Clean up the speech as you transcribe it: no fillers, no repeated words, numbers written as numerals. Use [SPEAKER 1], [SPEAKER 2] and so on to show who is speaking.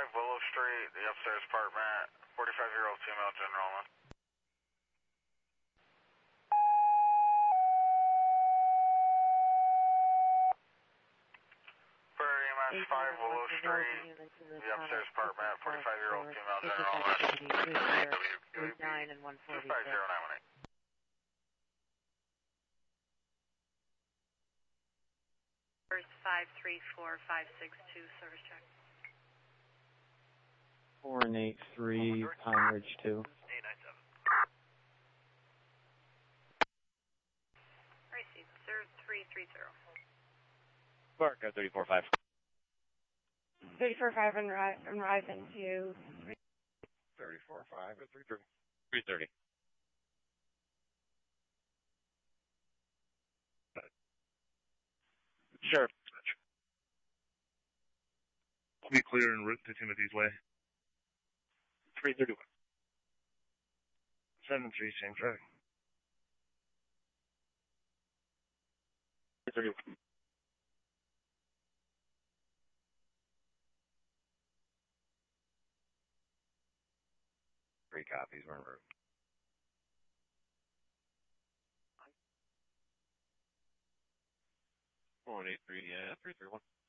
[SPEAKER 1] Willow Street, the upstairs apartment, 45-year-old female general. For EMS 5 Willow Street, the upstairs apartment, 45-year-old female general.
[SPEAKER 2] 9 and 140.
[SPEAKER 1] 250-918.
[SPEAKER 3] First 534562, service check.
[SPEAKER 4] 4 and 83, Pine Ridge 2.
[SPEAKER 1] 897.
[SPEAKER 3] Receive, sir, 330.
[SPEAKER 5] Park, 34-5.
[SPEAKER 2] 34-5 and Horizon 2.
[SPEAKER 5] 34-5 at 330. Sheriff.
[SPEAKER 6] I'll be clear en route to Timothy's Way.
[SPEAKER 5] 331.
[SPEAKER 6] 7-3, same track.
[SPEAKER 5] 331. Three copies, we're en route. One 8-3, yeah, 331.